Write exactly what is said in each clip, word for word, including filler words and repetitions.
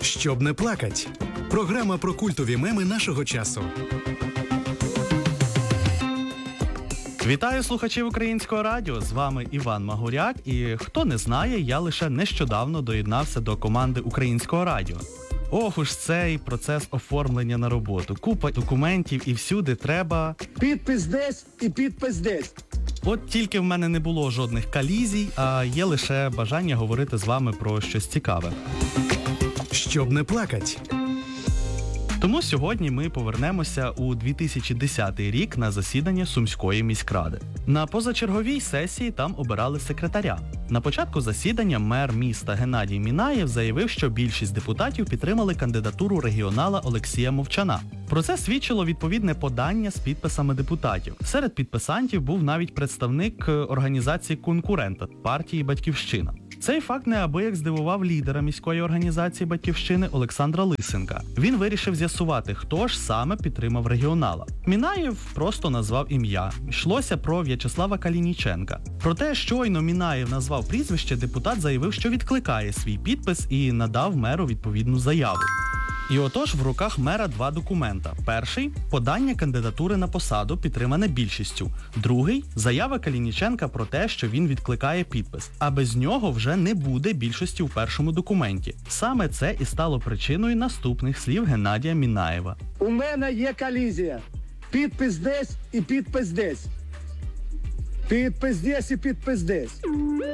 Щоб не плакать. Програма про культові меми нашого часу. Вітаю слухачів Українського радіо, з вами Іван Магуряк, і хто не знає, я лише нещодавно доєднався до команди Українського радіо. Ох уж цей процес оформлення на роботу. Купа документів і всюди треба... Підпис десь і підпис десь. От тільки в мене не було жодних колізій, а є лише бажання говорити з вами про щось цікаве. Щоб не плакать. Тому сьогодні ми повернемося у дві тисячі десятий рік на засідання Сумської міськради. На позачерговій сесії там обирали секретаря. На початку засідання мер міста Геннадій Мінаєв заявив, що більшість депутатів підтримали кандидатуру регіонала Олексія Мовчана. Про це свідчило відповідне подання з підписами депутатів. Серед підписантів був навіть представник організації конкурента партії «Батьківщина». Цей факт неабияк здивував лідера міської організації «Батьківщини» Олександра Лисенка. Він вирішив з'ясувати, хто ж саме підтримав регіонала. Мінаєв просто назвав ім'я. Йшлося про В'ячеслава Калініченка. Проте щойно Мінаєв назвав прізвище, депутат заявив, що відкликає свій підпис і надав меру відповідну заяву. І отож в руках мера два документа. Перший – подання кандидатури на посаду, підтримане більшістю. Другий – заява Калініченка про те, що він відкликає підпис. А без нього вже не буде більшості у першому документі. Саме це і стало причиною наступних слів Геннадія Мінаєва. У мене є колізія. Підпис десь і підпис десь. Підпис десь і підпис десь.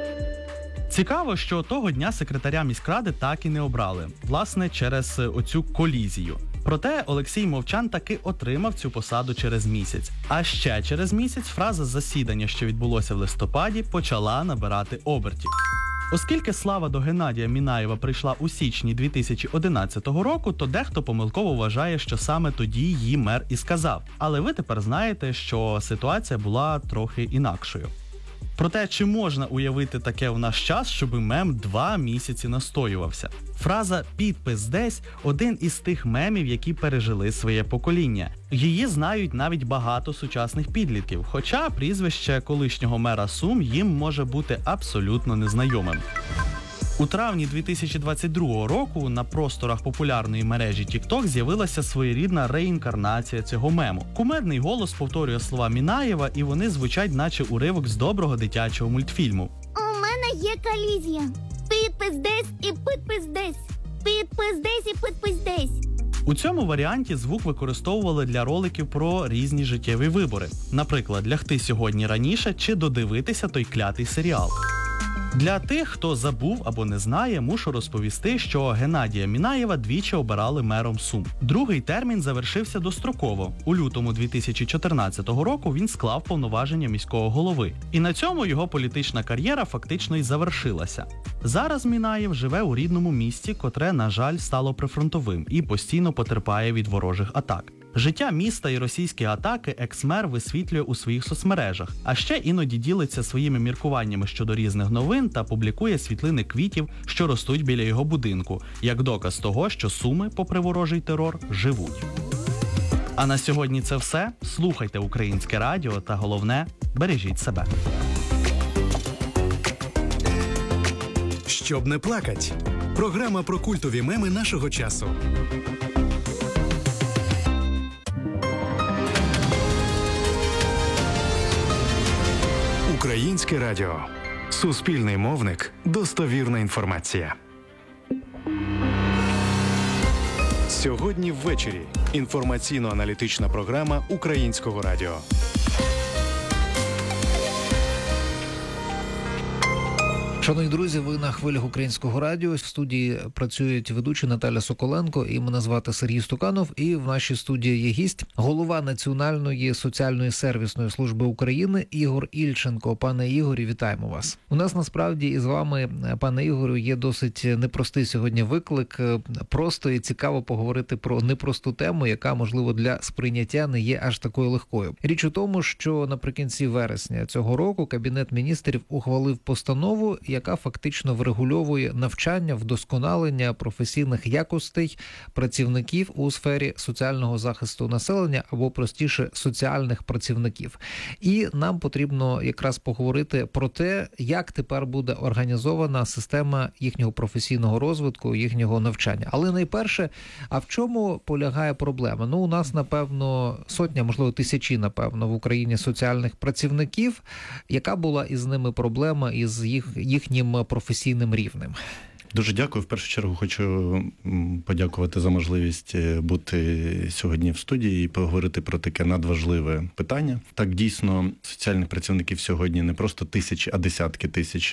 Цікаво, що того дня секретаря міськради так і не обрали, власне, через оцю колізію. Проте Олексій Мовчан таки отримав цю посаду через місяць. А ще через місяць фраза з засідання, що відбулося в листопаді, почала набирати обертів. Оскільки слава до Геннадія Мінаєва прийшла у січні дві тисячі одинадцятого року, то дехто помилково вважає, що саме тоді її мер і сказав. Але ви тепер знаєте, що ситуація була трохи інакшою. Проте, чи можна уявити таке в наш час, щоб мем два місяці настоювався? Фраза «підпис десь» – один із тих мемів, які пережили своє покоління. Її знають навіть багато сучасних підлітків, хоча прізвище колишнього мера Сум їм може бути абсолютно незнайомим. У травні дві тисячі двадцять другого року на просторах популярної мережі TikTok з'явилася своєрідна реінкарнація цього мему. Кумедний голос повторює слова Мінаєва, і вони звучать наче уривок з доброго дитячого мультфільму. У мене є колізія. Підпис десь і підпис десь. Підпис десь і підпис десь. У цьому варіанті звук використовували для роликів про різні життєві вибори. Наприклад, лягти сьогодні раніше чи додивитися той клятий серіал. Для тих, хто забув або не знає, мушу розповісти, що Геннадія Мінаєва двічі обирали мером Сум. Другий термін завершився достроково. У лютому дві тисячі чотирнадцятого року він склав повноваження міського голови. І на цьому його політична кар'єра фактично й завершилася. Зараз Мінаєв живе у рідному місті, котре, на жаль, стало прифронтовим і постійно потерпає від ворожих атак. Життя міста і російські атаки екс-мер висвітлює у своїх соцмережах, а ще іноді ділиться своїми міркуваннями щодо різних новин та публікує світлини квітів, що ростуть біля його будинку, як доказ того, що Суми, попри ворожий терор, живуть. А на сьогодні це все. Слухайте Українське радіо та, головне, бережіть себе. Щоб не плакать. Програма про культові меми нашого часу. Українське радіо. Суспільний мовник. Достовірна інформація. Сьогодні ввечері. Інформаційно-аналітична програма Українського радіо. Шановні друзі, ви на хвилях Українського радіо. В студії працюють ведучі Наталя Соколенко і мене звати Сергій Стуканов. І в нашій студії є гість, голова Національної соціальної сервісної служби України Ігор Ільченко. Пане Ігорі, вітаємо вас. У нас насправді із вами, пане Ігорю, є досить непростий сьогодні виклик. Просто і цікаво поговорити про непросту тему, яка, можливо, для сприйняття не є аж такою легкою. Річ у тому, що наприкінці вересня цього року Кабінет міністрів ухвалив постанову, яка фактично врегульовує навчання, вдосконалення професійних якостей працівників у сфері соціального захисту населення або, простіше, соціальних працівників. І нам потрібно якраз поговорити про те, як тепер буде організована система їхнього професійного розвитку, їхнього навчання. Але найперше, а в чому полягає проблема? Ну, у нас, напевно, сотня, можливо, тисячі, напевно, в Україні соціальних працівників. Яка була із ними проблема із їх, їхнім професійним рівнем? Дуже дякую. В першу чергу хочу подякувати за можливість бути сьогодні в студії і поговорити про таке надважливе питання. Так, дійсно, соціальних працівників сьогодні не просто тисячі, а десятки тисяч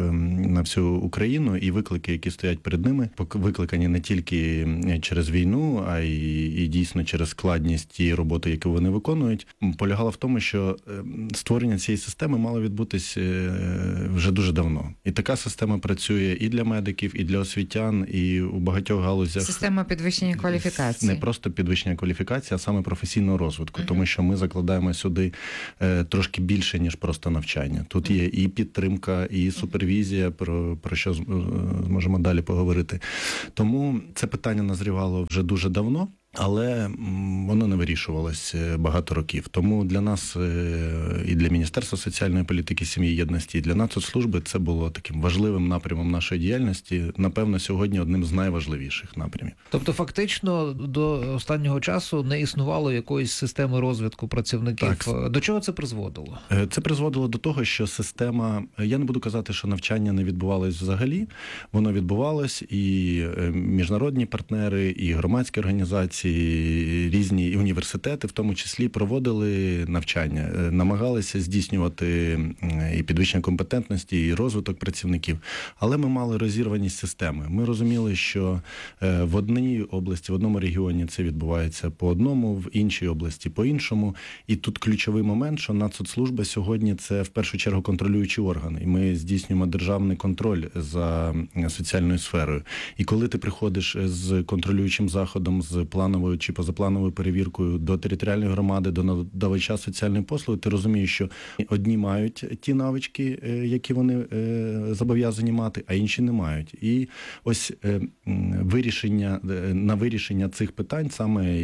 на всю Україну, і виклики, які стоять перед ними, викликані не тільки через війну, а й і дійсно через складність тієї роботи, яку вони виконують, полягало в тому, що створення цієї системи мало відбутись вже дуже давно. І така система працює і для медиків, і для освітян, і у багатьох галузях. Система підвищення кваліфікації. Не просто підвищення кваліфікації, а саме професійного розвитку. Uh-huh. Тому що ми закладаємо сюди е, трошки більше, ніж просто навчання. Тут є і підтримка, і супервізія, про, про що зможемо далі поговорити. Тому це питання назрівало вже дуже давно. Але воно не вирішувалось багато років. Тому для нас і для Міністерства соціальної політики, сім'ї, єдності, і для Нацслужби це було таким важливим напрямом нашої діяльності. Напевно, сьогодні одним з найважливіших напрямів. Тобто, фактично, до останнього часу не існувало якоїсь системи розвитку працівників. Так. До чого це призводило? Це призводило до того, що система, я не буду казати, що навчання не відбувалось взагалі. Воно відбувалось, і міжнародні партнери, і громадські організації, різні і університети, в тому числі, проводили навчання, намагалися здійснювати і підвищення компетентності, і розвиток працівників. Але ми мали розірваність системи. Ми розуміли, що в одній області, в одному регіоні це відбувається по одному, в іншій області по іншому. І тут ключовий момент, що Нацслужба сьогодні це в першу чергу контролюючий орган. І ми здійснюємо державний контроль за соціальною сферою. І коли ти приходиш з контролюючим заходом, з планом чи позаплановою перевіркою до територіальної громади, до надавача соціальної послуги, ти розумієш, що одні мають ті навички, які вони зобов'язані мати, а інші не мають. І ось вирішення, на вирішення цих питань саме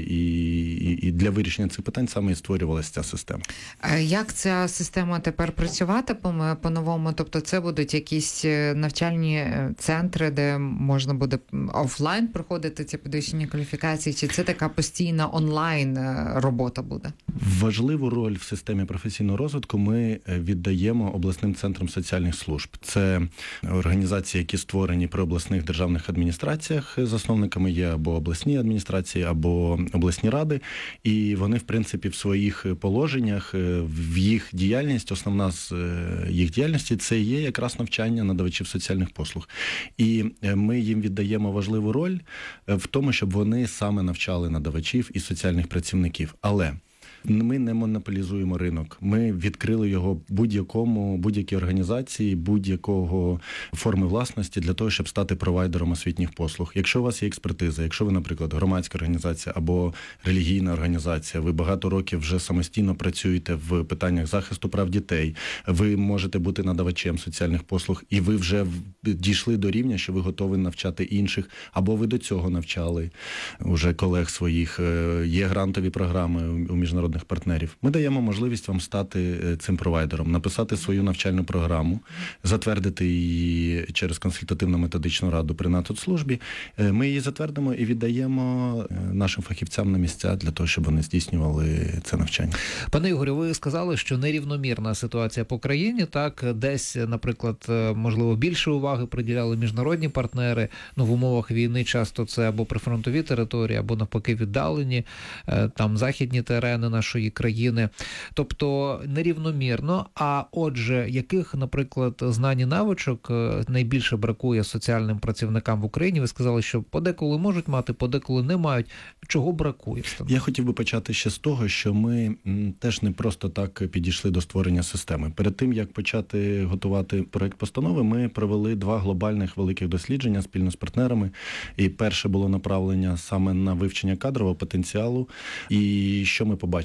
і, і для вирішення цих питань саме і створювалася ця система. Як ця система тепер працюватиме по-новому? Тобто це будуть якісь навчальні центри, де можна буде офлайн проходити ці підвищення кваліфікації, чи це така постійна онлайн робота буде? Важливу роль в системі професійного розвитку ми віддаємо обласним центрам соціальних служб. Це організації, які створені при обласних державних адміністраціях. Засновниками є або обласні адміністрації, або обласні ради. І вони, в принципі, в своїх положеннях, в їх діяльність, основна з їх діяльності, це є якраз навчання надавачів соціальних послуг. І ми їм віддаємо важливу роль в тому, щоб вони саме навчали надавачів і соціальних працівників. Але ми не монополізуємо ринок. Ми відкрили його будь-якому, будь-якій організації, будь-якого форми власності для того, щоб стати провайдером освітніх послуг. Якщо у вас є експертиза, якщо ви, наприклад, громадська організація або релігійна організація, ви багато років вже самостійно працюєте в питаннях захисту прав дітей, ви можете бути надавачем соціальних послуг, і ви вже дійшли до рівня, що ви готові навчати інших, або ви до цього навчали уже колег своїх, є грантові програми у міжнародних партнерів. Ми даємо можливість вам стати цим провайдером, написати свою навчальну програму, затвердити її через консультативно-методичну раду при Нацслужбі. Ми її затвердимо і віддаємо нашим фахівцям на місця для того, щоб вони здійснювали це навчання. Пане Ігорю, ви сказали, що нерівномірна ситуація по країні, так, десь, наприклад, можливо, більше уваги приділяли міжнародні партнери, ну, в умовах війни часто це або прифронтові території, або навпаки віддалені, там західні терени нашої країни. Тобто нерівномірно. А отже, яких, наприклад, знань і навичок найбільше бракує соціальним працівникам в Україні? Ви сказали, що подеколи можуть мати, подеколи не мають. Чого бракує? Я хотів би почати ще з того, що ми теж не просто так підійшли до створення системи. Перед тим, як почати готувати проект постанови, ми провели два глобальних великих дослідження спільно з партнерами. І перше було направлення саме на вивчення кадрового потенціалу. І що ми побачили?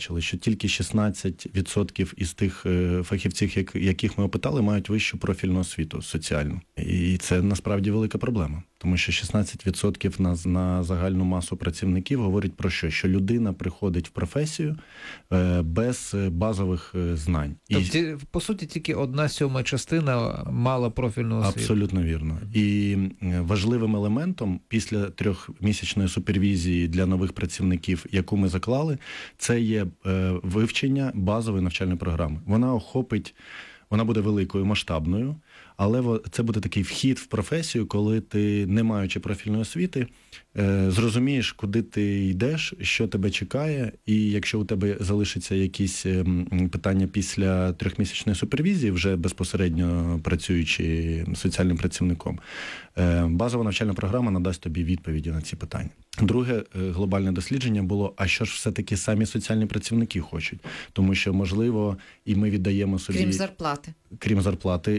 побачили, що тільки шістнадцять відсотків із тих фахівців, яких ми опитали, мають вищу профільну освіту соціальну. І це насправді велика проблема. Тому що шістнадцять відсотків на, на загальну масу працівників говорить про що? Що людина приходить в професію е, без базових знань. Тобто, І, по суті, тільки одна сьома частина мала профільну освіту. Абсолютно вірно. І важливим елементом після трьохмісячної супервізії для нових працівників, яку ми заклали, це є е, вивчення базової навчальної програми. Вона охопить, вона буде великою, масштабною, але це буде такий вхід в професію, коли ти, не маючи профільної освіти, зрозумієш, куди ти йдеш, що тебе чекає, і якщо у тебе залишаться якісь питання після трьохмісячної супервізії, вже безпосередньо працюючи соціальним працівником, базова навчальна програма надасть тобі відповіді на ці питання. Друге глобальне дослідження було, а що ж все-таки самі соціальні працівники хочуть? Тому що, можливо, і ми віддаємо собі... Крім зарплати. Крім зарплати.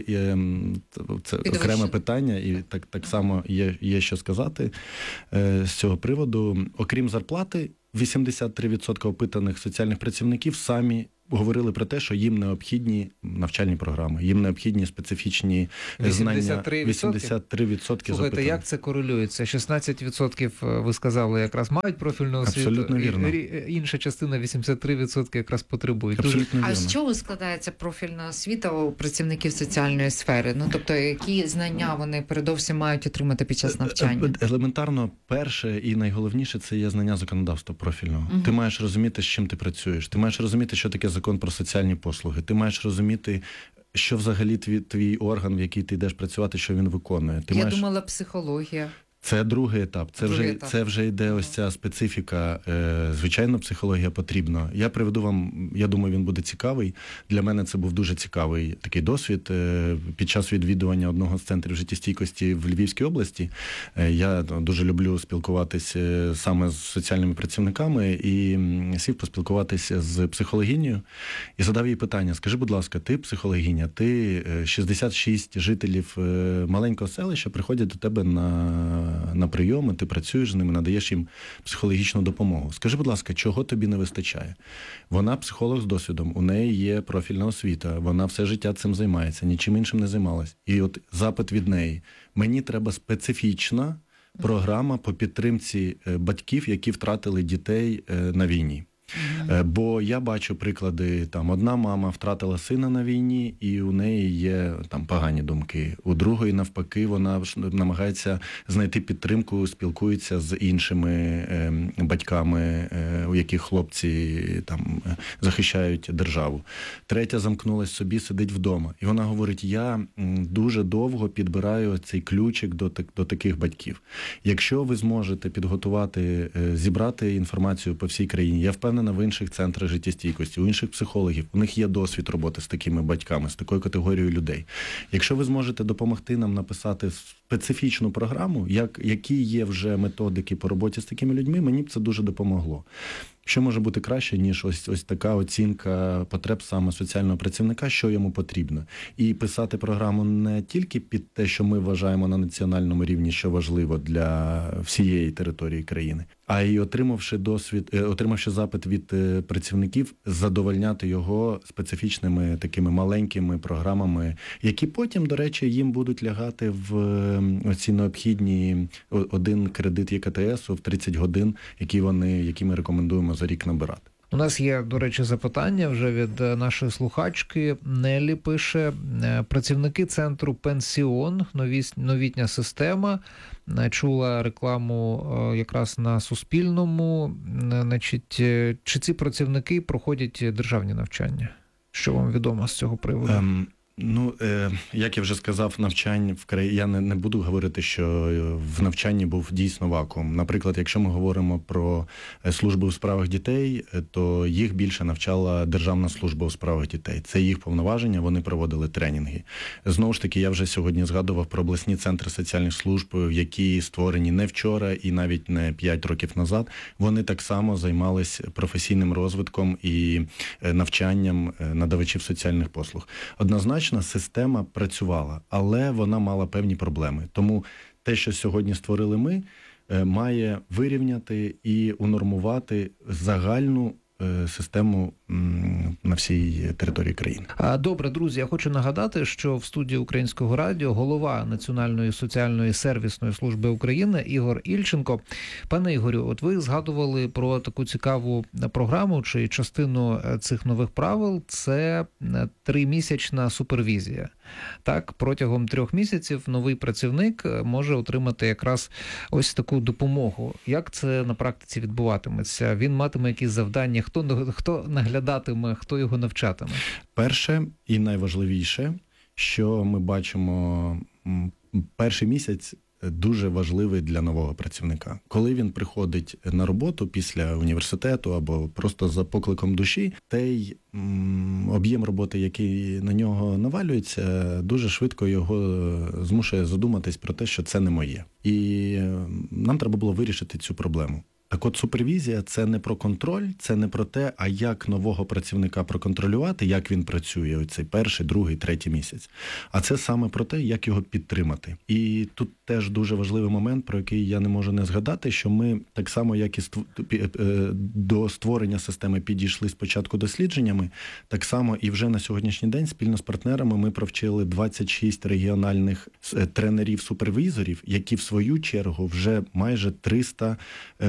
Це окреме питання, і так, так само є, є що сказати з цього приводу. Окрім зарплати, вісімдесят три відсотки опитаних соціальних працівників самі говорили про те, що їм необхідні навчальні програми, їм необхідні специфічні знання. вісімдесят три відсотки Слухайте, запитаних. як це корелюється? шістнадцять відсотків, ви сказали, якраз мають профільну освіту. Абсолютно вірно. Інша частина, вісімдесят три відсотки, якраз потребують. Абсолютно а вірно. з чого складається профільна освіта у працівників соціальної сфери? Ну, тобто, які знання вони передовсім мають отримати під час навчання? Елементарно, перше і найголовніше – це є знання законодавства профільного. Угу. Ти маєш розуміти, з чим ти працюєш. Ти маєш розуміти, що таке закон про соціальні послуги. Ти маєш розуміти, що взагалі твій, твій орган, в який ти йдеш працювати, що він виконує. Ти Я маєш... думала, психологія. Це другий етап. Це другий вже етап. це вже йде ось ця специфіка. Звичайно, психологія потрібна. Я приведу вам, я думаю, він буде цікавий. Для мене це був дуже цікавий такий досвід. Під час відвідування одного з центрів життєстійкості в Львівській області я дуже люблю спілкуватися саме з соціальними працівниками і сів поспілкуватися з психологинею і задав їй питання: скажи, будь ласка, ти психологиня, ти шістдесят шість жителів маленького селища приходять до тебе на на прийоми, ти працюєш з ними, надаєш їм психологічну допомогу. Скажи, будь ласка, чого тобі не вистачає? Вона психолог з досвідом, у неї є профільна освіта, вона все життя цим займається, нічим іншим не займалась. І от запит від неї: мені треба специфічна програма по підтримці батьків, які втратили дітей на війні. Mm-hmm. Бо я бачу приклади, там одна мама втратила сина на війні, і у неї є там погані думки. У другої, навпаки, вона намагається знайти підтримку, спілкується з іншими е, батьками, е, у яких хлопці там захищають державу. Третя замкнулась собі, сидить вдома. І вона говорить: я дуже довго підбираю цей ключик до, до таких батьків. Якщо ви зможете підготувати, зібрати інформацію по всій країні, я впевнений, в інших центрах життєстійкості, у інших психологів, у них є досвід роботи з такими батьками, з такою категорією людей. Якщо ви зможете допомогти нам написати специфічну програму, як, які є вже методики по роботі з такими людьми, мені б це дуже допомогло. Що може бути краще, ніж ось, ось така оцінка потреб саме соціального працівника, що йому потрібно. І писати програму не тільки під те, що ми вважаємо на національному рівні, що важливо для всієї території країни, а й отримавши досвід, отримавши запит від працівників, задовольняти його специфічними такими маленькими програмами, які потім, до речі, їм будуть лягати в ці необхідні один кредит Є Ка Те Есу в тридцять годин, які вони, які ми рекомендуємо за рік набирати. У нас є, до речі, запитання вже від нашої слухачки. Нелі пише: працівники центру «Пенсіон», новітня система, чула рекламу якраз на Суспільному. Значить, чи ці працівники проходять державні навчання? Що вам відомо з цього приводу? Um... Ну, е, як я вже сказав, навчань в країні, я не, не буду говорити, що в навчанні був дійсно вакуум. Наприклад, якщо ми говоримо про службу у справах дітей, то їх більше навчала Державна служба у справах дітей. Це їх повноваження, вони проводили тренінги. Знову ж таки, я вже сьогодні згадував про обласні центри соціальних служб, які створені не вчора і навіть не п'ять років назад. Вони так само займались професійним розвитком і навчанням надавачів соціальних послуг. Однозначно, система працювала, але вона мала певні проблеми. Тому те, що сьогодні створили ми, має вирівняти і унормувати загальну систему на всій території країни. Добре, друзі, я хочу нагадати, що в студії Українського радіо голова Національної соціальної сервісної служби України Ігор Ільченко. Пане Ігорю, от ви згадували про таку цікаву програму, чи частину цих нових правил – це тримісячна супервізія. Так, протягом трьох місяців новий працівник може отримати якраз ось таку допомогу. Як це на практиці відбуватиметься? Він матиме якісь завдання, хто, хто наглядатиме, хто його навчатиме? Перше і найважливіше, що ми бачимо, перший місяць дуже важливий для нового працівника. Коли він приходить на роботу після університету або просто за покликом душі, той об'єм роботи, який на нього навалюється, дуже швидко його змушує задуматись про те, що це не моє. І нам треба було вирішити цю проблему. Так от супервізія – це не про контроль, це не про те, а як нового працівника проконтролювати, як він працює оцей перший, другий, третій місяць. А це саме про те, як його підтримати. І тут теж дуже важливий момент, про який я не можу не згадати, що ми так само, як і до створення системи підійшли спочатку дослідженнями, так само і вже на сьогоднішній день спільно з партнерами ми провчили двадцять шість регіональних тренерів-супервізорів, які в свою чергу вже майже триста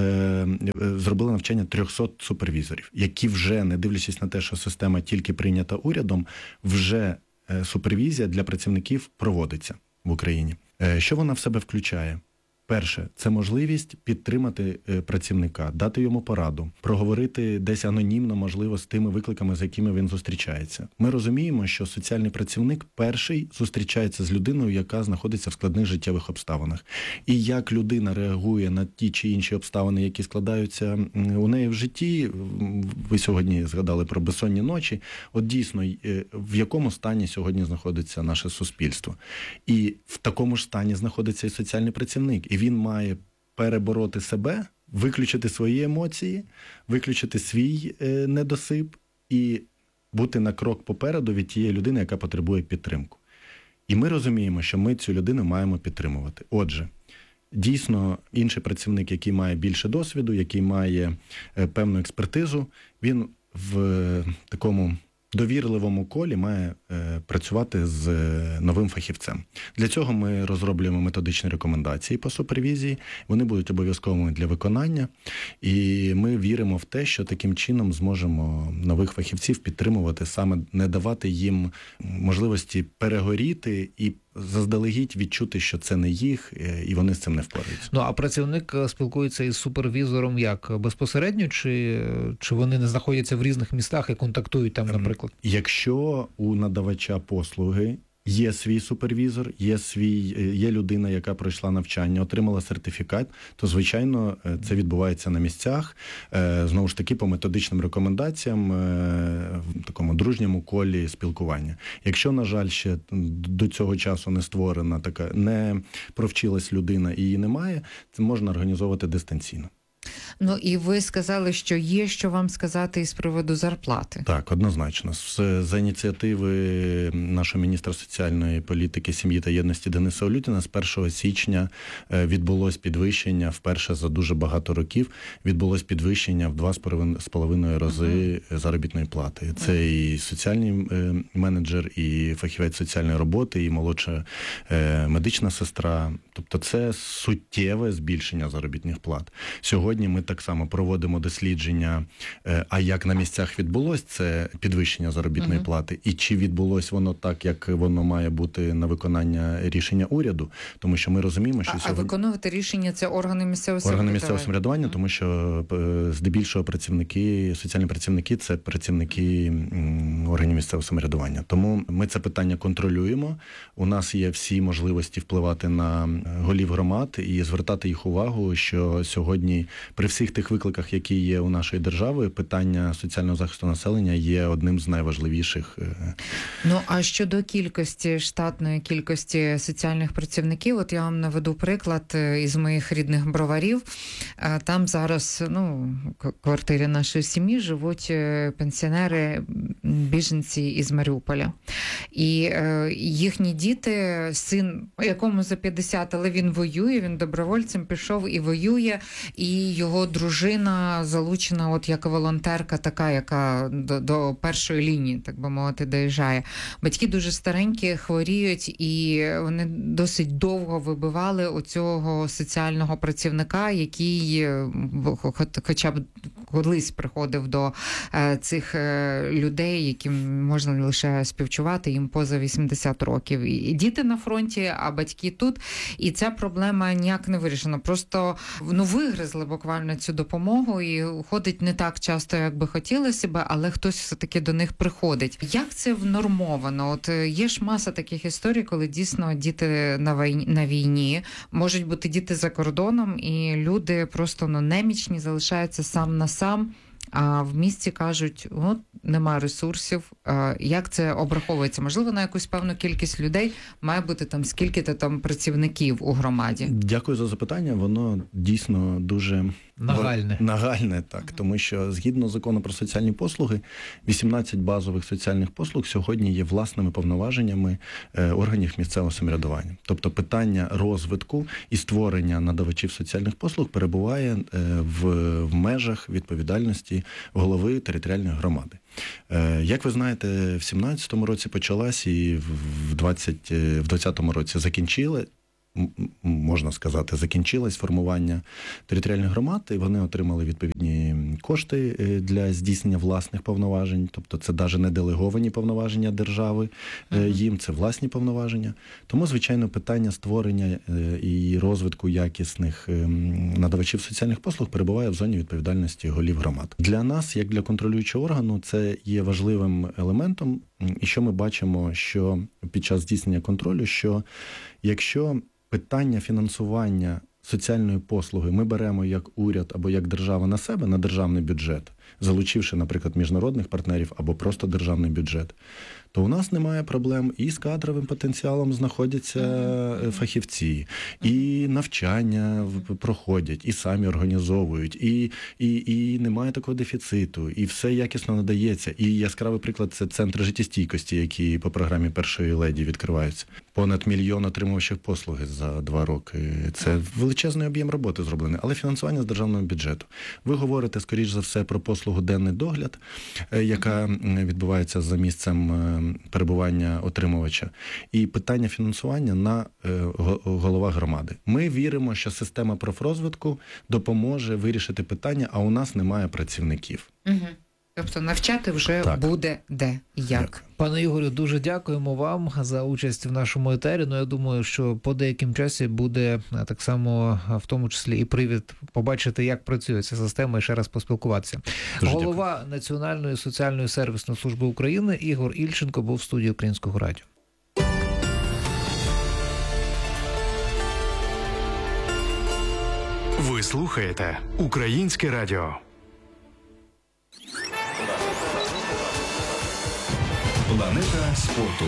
зробили навчання трьохсот супервізорів, які вже, не дивлячись на те, що система тільки прийнята урядом, вже супервізія для працівників проводиться в Україні. Що вона в себе включає? Перше, це можливість підтримати працівника, дати йому пораду, проговорити десь анонімно, можливо, з тими викликами, з якими він зустрічається. Ми розуміємо, що соціальний працівник перший зустрічається з людиною, яка знаходиться в складних життєвих обставинах. І як людина реагує на ті чи інші обставини, які складаються у неї в житті, ви сьогодні згадали про безсонні ночі, от дійсно, в якому стані сьогодні знаходиться наше суспільство. І в такому ж стані знаходиться і соціальний працівник. І він має перебороти себе, виключити свої емоції, виключити свій е, недосип і бути на крок попереду від тієї людини, яка потребує підтримку. І ми розуміємо, що ми цю людину маємо підтримувати. Отже, дійсно, інший працівник, який має більше досвіду, який має е, певну експертизу, він в е, такому довірливому колі має е, працювати з е, новим фахівцем. Для цього ми розроблюємо методичні рекомендації по супервізії. Вони будуть обов'язковими для виконання. І ми віримо в те, що таким чином зможемо нових фахівців підтримувати, саме не давати їм можливості перегоріти і заздалегідь відчути, що це не їх, і вони з цим не впораються. Ну, а працівник спілкується із супервізором як? Безпосередньо? Чи, чи вони не знаходяться в різних містах і контактують там, наприклад? Якщо у надавача послуги є свій супервізор, є свій, є людина, яка пройшла навчання, отримала сертифікат, то, звичайно, це відбувається на місцях, знову ж таки, по методичним рекомендаціям, в такому дружньому колі спілкування. Якщо, на жаль, ще до цього часу не створена така, не провчилась людина і її немає, це можна організовувати дистанційно. Ну і ви сказали, що є що вам сказати із приводу зарплати. Так, однозначно. За ініціативи нашого міністра соціальної політики, сім'ї та єдності Дениса Улютіна з першого січня відбулось підвищення, вперше за дуже багато років, відбулось підвищення в два з половиною рази uh-huh. заробітної плати. Це uh-huh. і соціальний менеджер, і фахівець соціальної роботи, і молодша медична сестра. Тобто це суттєве збільшення заробітних плат. Сьогодні ми так само проводимо дослідження, а як на місцях відбулось це підвищення заробітної uh-huh. плати, і чи відбулось воно так, як воно має бути на виконання рішення уряду, тому що ми розуміємо, що... А, сьогодні... а виконувати рішення – це органи місцевого самоврядування? Органи місцевого самоврядування, uh-huh. тому що здебільшого працівники, соціальні працівники – це працівники органів місцевого самоврядування. Тому ми це питання контролюємо, у нас є всі можливості впливати на голів громад і звертати їх увагу, що сьогодні при всіх тих викликах, які є у нашої держави, питання соціального захисту населення є одним з найважливіших. Ну, а щодо кількості, штатної кількості соціальних працівників, от я вам наведу приклад із моїх рідних Броварів. Там зараз, ну, в квартирі нашої сім'ї живуть пенсіонери, біженці із Маріуполя. І їхні діти, син, якому за п'ятдесят, але він воює, він добровольцем пішов і воює, і його дружина залучена от як волонтерка така, яка до, до першої лінії, так би мовити, доїжджає. Батьки дуже старенькі, хворіють, і вони досить довго вибивали оцього соціального працівника, який хоча б колись приходив до цих людей, яким можна лише співчувати, їм поза вісімдесят років. І діти на фронті, а батьки тут. І ця проблема ніяк не вирішена. Просто, ну, вигризли буквально цю допомогу і ходить не так часто, як би хотілося б, але хтось все-таки до них приходить. Як це внормовано? От є ж маса таких історій, коли дійсно діти на війні, на війні, можуть бути діти за кордоном, і люди просто, ну, немічні, залишаються сам на сам. А в місті кажуть, от, немає ресурсів. Як це обраховується? Можливо, на якусь певну кількість людей має бути там скільки-то там працівників у громаді? Дякую за запитання. Воно дійсно дуже нагальне. Нагальне, так. Тому що згідно закону про соціальні послуги, вісімнадцять базових соціальних послуг сьогодні є власними повноваженнями органів місцевого самоврядування. Тобто питання розвитку і створення надавачів соціальних послуг перебуває в, в межах відповідальності голови територіальної громади. Як ви знаєте, в сімнадцятому році почалась і в двадцятому році закінчили, можна сказати, закінчилось формування територіальних громад, і вони отримали відповідні кошти для здійснення власних повноважень, тобто це навіть не делеговані повноваження держави, uh-huh. їм це власні повноваження. Тому, звичайно, питання створення і розвитку якісних надавачів соціальних послуг перебуває в зоні відповідальності голів громад. Для нас, як для контролюючого органу, це є важливим елементом, і що ми бачимо, що під час здійснення контролю, що якщо питання фінансування соціальної послуги ми беремо як уряд або як держава на себе, на державний бюджет, залучивши, наприклад, міжнародних партнерів або просто державний бюджет, то у нас немає проблем і з кадровим потенціалом знаходяться фахівці, і навчання проходять, і самі організовують, і, і, і немає такого дефіциту, і все якісно надається. І яскравий приклад – це центри життєстійкості, які по програмі першої леді відкриваються. Понад мільйон отримувачів послуги за два роки. Це величезний об'єм роботи зроблений, але фінансування з державного бюджету. Ви говорите, скоріш за все, про послугу «Денний догляд», яка відбувається за місцем перебування отримувача. І питання фінансування на голова громади. Ми віримо, що система профрозвитку допоможе вирішити питання, а у нас немає працівників. Угу. Тобто навчати вже так. буде де і як. як. Пане Ігорю, дуже дякуємо вам за участь в нашому етері. Ну, я думаю, що по деяким часі буде так само, в тому числі і привід побачити, як працює ця система і ще раз поспілкуватися. Дуже Голова дякую. Національної соціальної сервісної служби України Ігор Ільченко був в студії Українського радіо. Ви слухаєте Українське радіо. Планета спорту.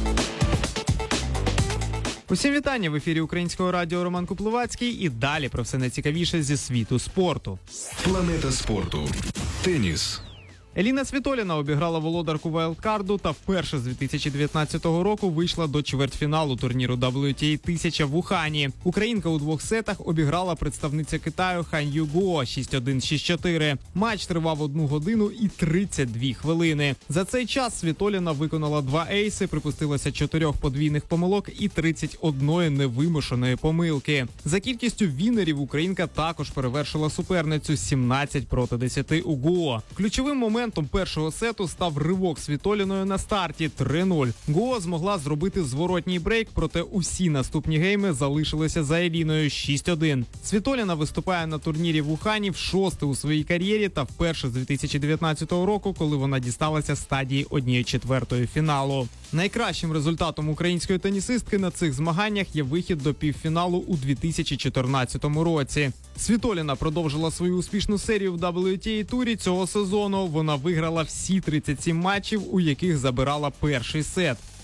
Усім вітання! В ефірі Українського радіо Роман Купловацький і далі про все найцікавіше зі світу спорту. Планета спорту. Теніс. Еліна Світоліна обіграла володарку вайлдкарду та вперше з дві тисячі дев'ятнадцятого року вийшла до чвертьфіналу турніру дабл ю ті ей тисяча в Ухані. Українка у двох сетах обіграла представниця Китаю Хань Юго шість один - шість чотири. Матч тривав одну годину і тридцять дві хвилини. За цей час Світоліна виконала два ейси, припустилася чотирьох подвійних помилок і тридцять одної невимушеної помилки. За кількістю вінерів українка також перевершила суперницю сімнадцять проти десяти у Гуо. Ключовим моментом Моментом першого сету став ривок Світоліною на старті три нуль. Гуо змогла зробити зворотній брейк, проте усі наступні гейми залишилися за Еліною шість один. Світоліна виступає на турнірі в Ухані в шосте у своїй кар'єрі та вперше з дві тисячі дев'ятнадцятого року, коли вона дісталася стадії однієї четвертої фіналу. Найкращим результатом української тенісистки на цих змаганнях є вихід до півфіналу у дві тисячі чотирнадцятому році. Світоліна продовжила свою успішну серію в дабл ю ті ей-турі цього сезону. Вона виграла всі тридцять сім матчів, у яких забирала перший сет.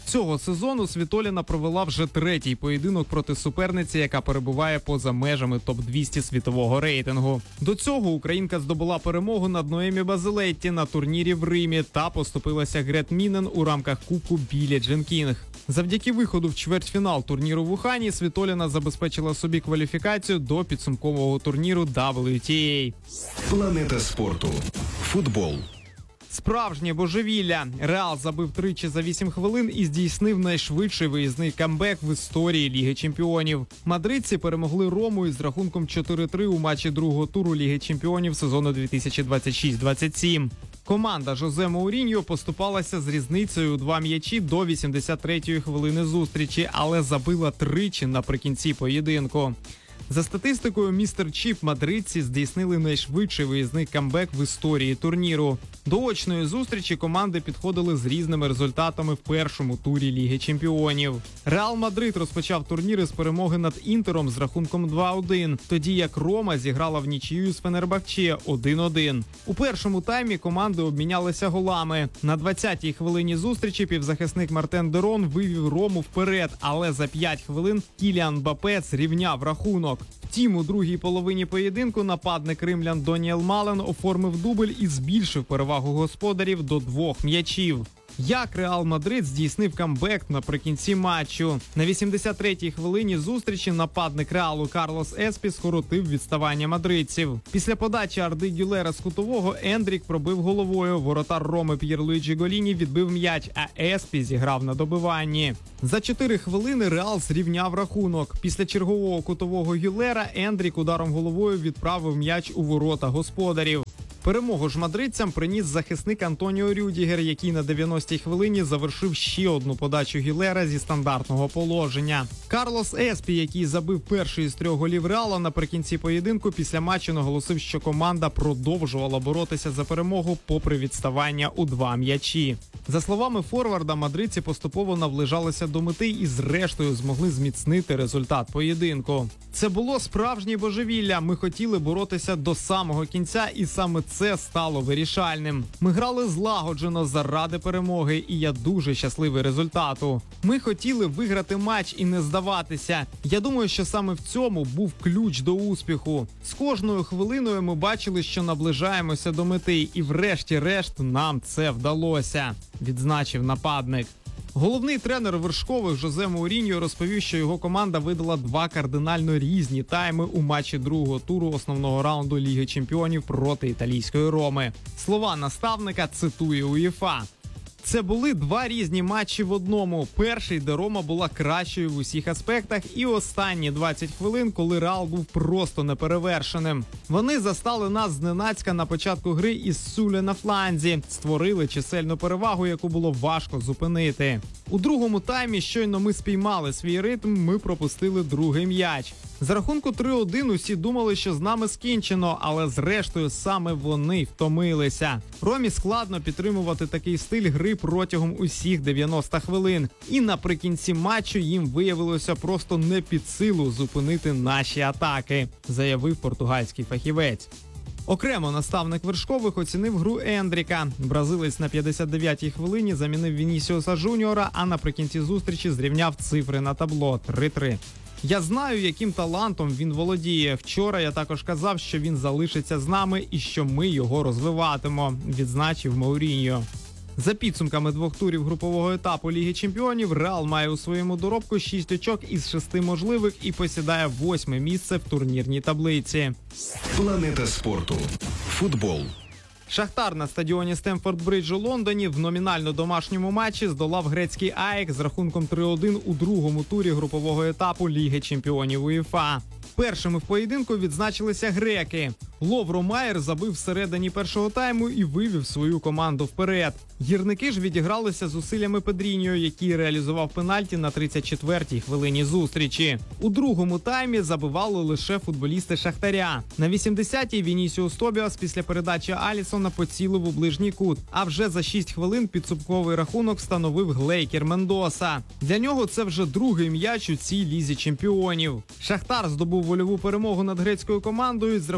Цього сезону Світоліна провела вже третій поєдинок проти суперниці, яка перебуває поза межами топ двісті світового рейтингу. До цього українка здобула перемогу над Ноемі Базилетті на турнірі в Римі та поступилася Грет Мінен у рамках Кубку Біллі Джин Кінг. Завдяки виходу в чвертьфінал турніру в Ухані Світоліна забезпечила собі кваліфікацію до підсумкового турніру дабл ю ті ей. Планета спорту. Футбол. Справжнє божевілля. Реал забив тричі за вісім хвилин і здійснив найшвидший виїзний камбек в історії Ліги Чемпіонів. Мадридці перемогли Рому із рахунком чотири три у матчі другого туру Ліги Чемпіонів сезону дві тисячі двадцять шість двадцять сім. Команда Жозе Мауріньо поступалася з різницею у два м'ячі до вісімдесят третьої хвилини зустрічі, але забила тричі наприкінці поєдинку. За статистикою, містер Чіп мадридці здійснили найшвидший виїзний камбек в історії турніру. До очної зустрічі команди підходили з різними результатами в першому турі Ліги Чемпіонів. Реал Мадрид розпочав турнір із перемоги над Інтером з рахунком два один, тоді як Рома зіграла в нічию з Фенербахче один один. У першому таймі команди обмінялися голами. На двадцятій хвилині зустрічі півзахисник Мартен Дерон вивів Рому вперед, але за п'ять хвилин Кіліан Мбаппе зрівняв рахунок. Втім, у другій половині поєдинку нападник римлян Доніел Мален оформив дубль і збільшив перевагу господарів до двох м'ячів. Як Реал Мадрид здійснив камбек наприкінці матчу? На вісімдесят третій хвилині зустрічі нападник Реалу Карлос Еспі скоротив відставання мадридців. Після подачі Арди Гюлера з кутового Ендрік пробив головою, воротар Роми П'єрлуїджі Голіні відбив м'яч, а Еспі зіграв на добиванні. За чотири хвилини Реал зрівняв рахунок. Після чергового кутового Гюлера Ендрік ударом головою відправив м'яч у ворота господарів. Перемогу ж мадридцям приніс захисник Антоніо Рюдігер, який на дев'яностій хвилині завершив ще одну подачу Гілера зі стандартного положення. Карлос Еспі, який забив перший із трьох голів Реала наприкінці поєдинку, після матчу наголосив, що команда продовжувала боротися за перемогу попри відставання у два м'ячі. За словами форварда, мадридці поступово наближалися до мети і зрештою змогли зміцнити результат поєдинку. Це було справжнє божевілля. Ми хотіли боротися до самого кінця, і саме це стало вирішальним. Ми грали злагоджено заради перемоги, і я дуже щасливий результату. Ми хотіли виграти матч і не здаватися. Я думаю, що саме в цьому був ключ до успіху. З кожною хвилиною ми бачили, що наближаємося до мети, і врешті-решт нам це вдалося, відзначив нападник. Головний тренер вершкових Жозе Мауріньо розповів, що його команда видала два кардинально різні тайми у матчі другого туру основного раунду Ліги Чемпіонів проти італійської Роми. Слова наставника цитує УЄФА. Це були два різні матчі в одному. Перший, де Рома була кращою в усіх аспектах, і останні двадцять хвилин, коли Реал був просто неперевершеним. Вони застали нас зненацька на початку гри із Суле на фланзі, створили чисельну перевагу, яку було важко зупинити. У другому таймі щойно ми спіймали свій ритм, ми пропустили другий м'яч. За рахунку три один усі думали, що з нами скінчено, але зрештою саме вони втомилися. Ромі складно підтримувати такий стиль гри протягом усіх дев'яноста хвилин. І наприкінці матчу їм виявилося просто не під силу зупинити наші атаки, заявив португальський фахівець. Окремо наставник вершкових оцінив гру Ендріка. Бразилець на п'ятдесят дев'ятій хвилині замінив Вінісіуса Жуніора, а наприкінці зустрічі зрівняв цифри на табло три три. Я знаю, яким талантом він володіє. Вчора я також казав, що він залишиться з нами і що ми його розвиватимемо, відзначив Мауріньо. За підсумками двох турів групового етапу Ліги Чемпіонів, Реал має у своєму доробку шість очок із шести можливих і посідає восьме місце в турнірній таблиці. Планета спорту. Футбол. Шахтар на стадіоні Стемфорд-Бридж у Лондоні в номінально домашньому матчі здолав грецький АЕК з рахунком три один у другому турі групового етапу Ліги Чемпіонів УЄФА. Першими в поєдинку відзначилися греки. Ловро Майер забив всередині першого тайму і вивів свою команду вперед. Гірники ж відігралися зусиллями Педріньо, який реалізував пенальті на тридцять четвертій хвилині зустрічі. У другому таймі забивали лише футболісти Шахтаря. На вісімдесятій Вінісіус Тобіас після передачі Алісона поцілив у ближній кут. А вже за шість хвилин підсумковий рахунок встановив Глейкер Мендоса. Для нього це вже другий м'яч у цій Лізі Чемпіонів. Шахтар здобув вольову перемогу над грецькою командою з рахунком три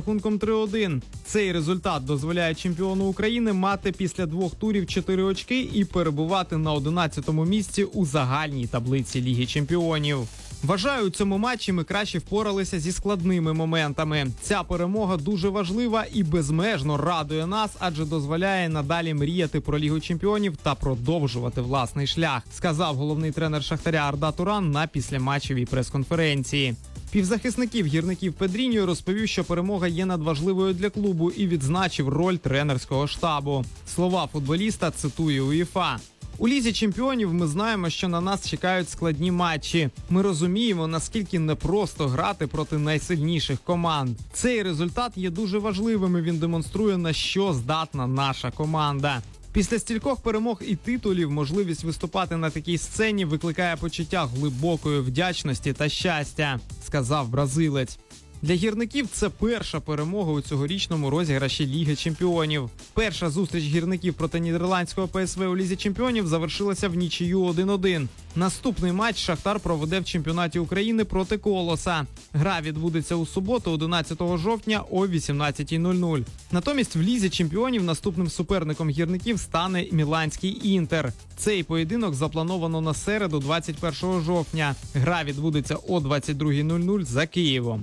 чотири один. Цей результат дозволяє чемпіону України мати після двох турів чотири очки і перебувати на одинадцятому місці у загальній таблиці Ліги чемпіонів. Вважаю, у цьому матчі ми краще впоралися зі складними моментами. Ця перемога дуже важлива і безмежно радує нас, адже дозволяє надалі мріяти про Лігу чемпіонів та продовжувати власний шлях, сказав головний тренер Шахтаря Арда Туран на післяматчевій прес-конференції. Півзахисників гірників Педріньо розповів, що перемога є надважливою для клубу і відзначив роль тренерського штабу. Слова футболіста цитує УЄФА. У Лізі чемпіонів ми знаємо, що на нас чекають складні матчі. Ми розуміємо, наскільки непросто грати проти найсильніших команд. Цей результат є дуже важливим і він демонструє, на що здатна наша команда. Після стількох перемог і титулів можливість виступати на такій сцені викликає почуття глибокої вдячності та щастя, сказав бразилець. Для гірників це перша перемога у цьогорічному розіграші Ліги чемпіонів. Перша зустріч гірників проти нідерландського ПСВ у Лізі чемпіонів завершилася в нічию один один. Наступний матч Шахтар проведе в чемпіонаті України проти Колоса. Гра відбудеться у суботу, одинадцятого жовтня о вісімнадцятій нуль нуль. Натомість в Лізі чемпіонів наступним суперником гірників стане міланський Інтер. Цей поєдинок заплановано на середу, двадцять першого жовтня. Гра відбудеться о двадцять другій нуль нуль за Києвом.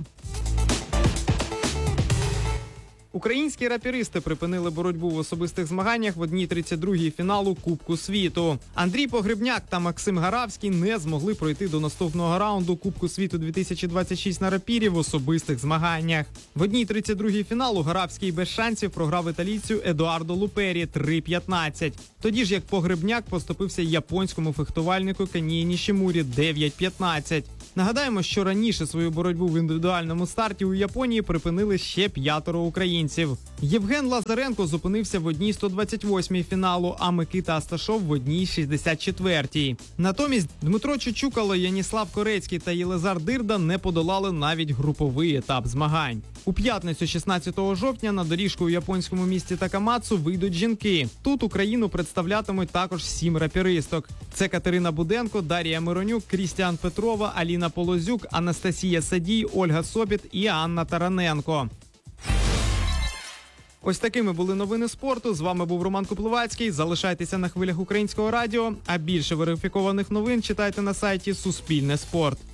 Українські раперисти припинили боротьбу в особистих змаганнях в одній тридцять другій фіналу Кубку світу. Андрій Погребняк та Максим Гаравський не змогли пройти до наступного раунду Кубку світу дві тисячі двадцять шість на рапірі в особистих змаганнях. В одній тридцять другій фіналу Гаравський без шансів програв італійцю Едуардо Лупері три п'ятнадцять. Тоді ж як Погребняк поступився японському фехтувальнику Канії Нішімурі дев'ять п'ятнадцять. Нагадаємо, що раніше свою боротьбу в індивідуальному старті у Японії припинили ще п'ятеро українців. Євген Лазаренко зупинився в одній сто двадцять восьмій фіналу, а Микита Асташов в одній шістдесят четвертій. Натомість Дмитро Чучукало, Яніслав Корецький та Єлизар Дирда не подолали навіть груповий етап змагань. У п'ятницю шістнадцятого жовтня на доріжку у японському місті Такамацу вийдуть жінки. Тут Україну представлятимуть також сім раперисток. Це Катерина Буденко, Дар'я Миронюк, Крістіан Петрова, Аліна Полозюк, Анастасія Садій, Ольга Собіт і Анна Тараненко. Ось такими були новини спорту. З вами був Роман Купловацький. Залишайтеся на хвилях Українського радіо, а більше верифікованих новин читайте на сайті Суспільне спорт.